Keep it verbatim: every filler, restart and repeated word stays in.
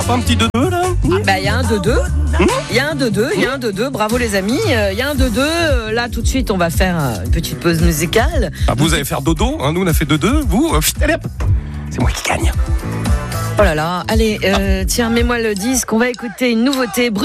Pas un petit deux deux là? Bah, il y a un deux deux. Il y a un deux deux, il y a un deux deux. Bravo les amis. Il y a un deux deux. Là, tout de suite, on va faire une petite pause musicale. Ah, vous allez faire dodo, hein, nous on a fait deux deux. Vous, euh, allez hop, c'est moi qui gagne. Oh là là. Allez, euh, tiens, mets-moi le disque. On va écouter une nouveauté.